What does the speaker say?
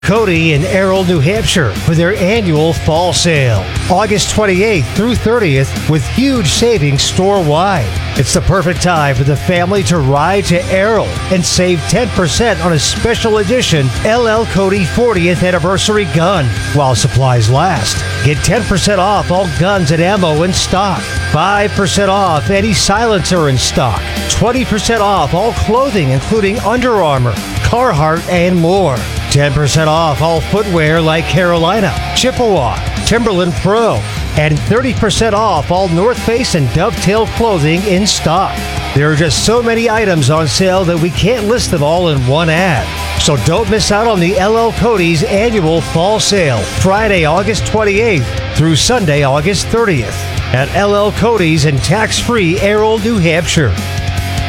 Cody in Errol, New Hampshire for their annual fall sale. August 28th through 30th with huge savings store-wide. It's the perfect time for the family to ride to Errol and save 10% on a special edition LL Cody 40th anniversary gun while supplies last. Get 10% off all guns and ammo in stock. 5% off any silencer in stock. 20% off all clothing including Under Armour, Carhartt, and more. 10% off all footwear like Carolina, Chippewa, Timberland Pro, and 30% off all North Face and Dovetail clothing in stock. There are just so many items on sale that we can't list them all in one ad. So don't miss out on the LL Cody's annual fall sale, Friday, August 28th through Sunday, August 30th at LL Cody's in tax-free Errol, New Hampshire.